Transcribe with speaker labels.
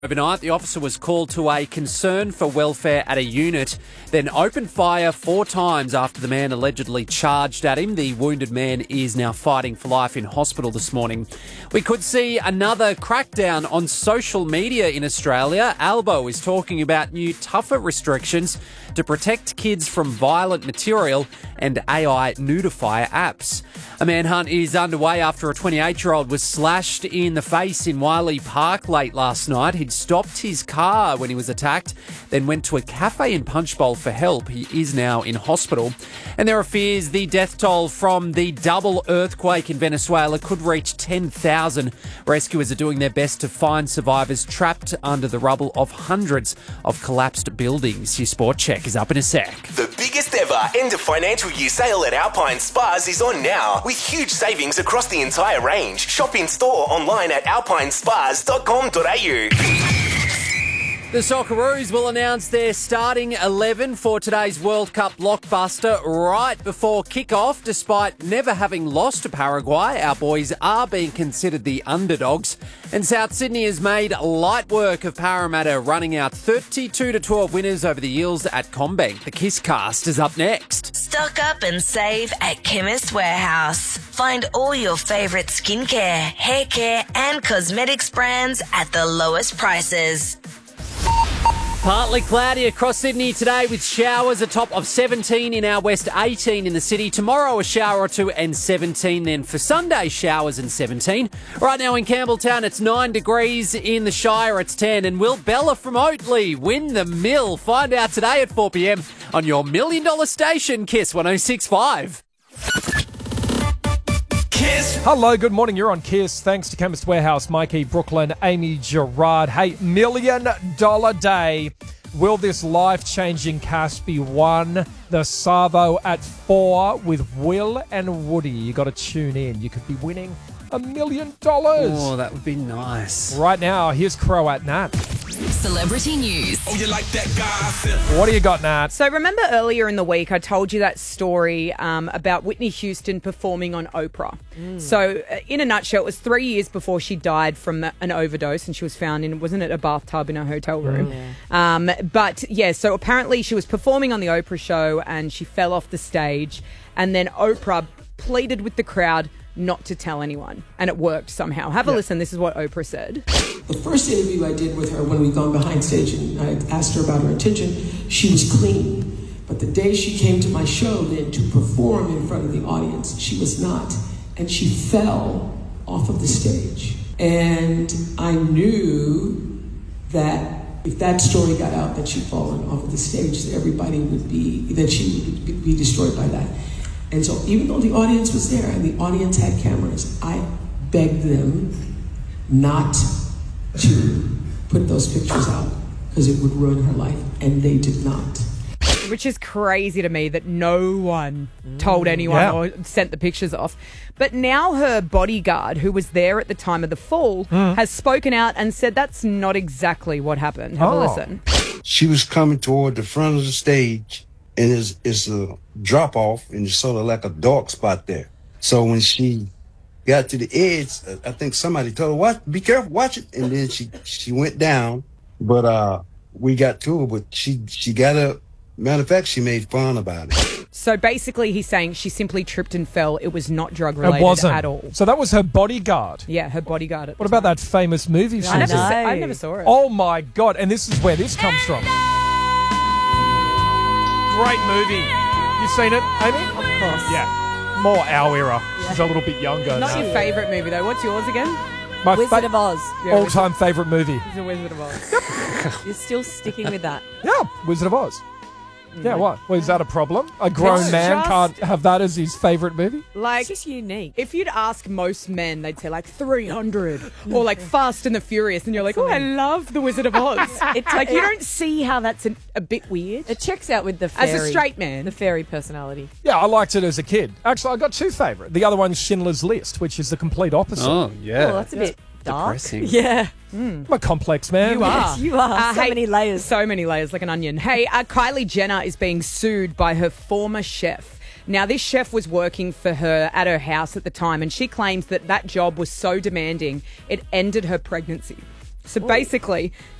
Speaker 1: Overnight, the officer was called to a concern for welfare at a unit, then opened fire 4 times after the man allegedly charged at him. The wounded man is now fighting for life in hospital this morning. We could see another crackdown on social media in Australia. Albo is talking about new tougher restrictions to protect kids from violent material and AI nudifier apps. A manhunt is underway after a 28-year-old was slashed in the face in Wiley Park late last night. He'd stopped his car when he was attacked, then went to a cafe in Punchbowl for help. He is now in hospital. And there are fears the death toll from the double earthquake in Venezuela could reach 10,000. Rescuers are doing their best to find survivors trapped under the rubble of hundreds of collapsed buildings. Your Sport Check is up in a sec.
Speaker 2: The biggest ever end of financial year sale at Alpine Spas is on now, with huge savings across the entire range. Shop in store, online at alpinespas.com.au.
Speaker 1: The Socceroos will announce their starting 11 for today's World Cup blockbuster right before kick-off. Despite never having lost to Paraguay, our boys are being considered the underdogs. And South Sydney has made light work of Parramatta, running out 32-12 winners over the Eels at CommBank. The Kiss Cast is up next.
Speaker 3: Stock up and save at Chemist Warehouse. Find all your favourite skincare, hair care and cosmetics brands at the lowest prices.
Speaker 1: Partly cloudy across Sydney today with showers, a top of 17 in our west, 18 in the city. Tomorrow a shower or two and 17 then. For Sunday, showers and 17. Right now in Campbelltown, it's 9 degrees. In the Shire, it's 10. And will Bella from Oatley win the mill? Find out today at 4 p.m. on your $1 Million station, Kiss 106.5.
Speaker 4: Hello, good morning. You're on Kiss. Thanks to Chemist Warehouse, Mikey, Brooklyn, Amy, Gerard. Hey, $1 million day. Will this life-changing cash be won? The Savo at 4 with Will and Woody. You got to tune in. You could be winning $1 million.
Speaker 1: Oh, that would be nice.
Speaker 4: Right now, here's Crow at Nat.
Speaker 5: Celebrity news.
Speaker 2: Oh, you like that gossip?
Speaker 4: What do you got, Nat?
Speaker 6: So remember earlier in the week I told you that story about Whitney Houston performing on Oprah. So in a nutshell, it was 3 years before she died from an overdose and she was found in, wasn't it, a bathtub in a hotel room? But yeah, so apparently she was performing on the Oprah show and she fell off the stage, and then Oprah pleaded with the crowd not to tell anyone, and it worked somehow. Have a listen. This is what Oprah said.
Speaker 7: The first interview I did with her when we'd gone behind stage and I asked her about her intention, she was clean. But the day she came to my show then to perform in front of the audience, she was not. And she fell off of the stage. And I knew that if that story got out that she'd fallen off of the stage, that she would be destroyed by that. And so even though the audience was there and the audience had cameras, I begged them not to put those pictures out because it would ruin her life, and they did not.
Speaker 6: Which is crazy to me that no one told anyone or sent the pictures off. But now her bodyguard, who was there at the time of the fall, has spoken out and said that's not exactly what happened. Have a listen.
Speaker 8: She was coming toward the front of the stage, and it's a drop off, and it's sort of like a dark spot there. So when she got to the edge, I think somebody told her, "What? Be careful, watch it." And then she went down, but we got to her, but she got up. Matter of fact, she made fun about it.
Speaker 6: So basically he's saying she simply tripped and fell. It was not drug related at all.
Speaker 4: So that was her bodyguard.
Speaker 6: Yeah, her bodyguard.
Speaker 4: What about that famous movie?
Speaker 6: I never saw it.
Speaker 4: Oh my God. And this is where this comes from. Great movie. You seen it, Amy?
Speaker 6: Of course.
Speaker 4: Yeah. More our era. She's a little bit younger
Speaker 6: Not
Speaker 4: now.
Speaker 6: your favourite movie though. What's yours again?
Speaker 4: My
Speaker 5: Wizard of Oz.
Speaker 6: Yeah,
Speaker 4: all-time favourite movie.
Speaker 6: He's a Wizard of Oz.
Speaker 5: You're still sticking with that.
Speaker 4: Yeah, Wizard of Oz. Yeah, what? Well, is that a problem? A grown man can't have that as his favourite movie?
Speaker 6: Like,
Speaker 5: It's just unique.
Speaker 6: if you'd ask most men, they'd say like 300 or like Fast and the Furious, and you're like, oh, I love the Wizard of Oz. It's like you don't see how that's a bit weird.
Speaker 5: It checks out with the fairy.
Speaker 6: As a straight man.
Speaker 5: The fairy personality.
Speaker 4: Yeah, I liked it as a kid. Actually, I got two favourite. The other one's Schindler's List, which is the complete opposite.
Speaker 1: Oh, yeah.
Speaker 5: Oh, that's a bit dark.
Speaker 1: Depressing.
Speaker 5: Yeah.
Speaker 4: I'm a complex man.
Speaker 6: You are.
Speaker 5: Yes, you are. So many layers.
Speaker 6: So many layers, like an onion. Hey, Kylie Jenner is being sued by her former chef. Now, this chef was working for her at her house at the time, and she claims that that job was so demanding, it ended her pregnancy. So basically,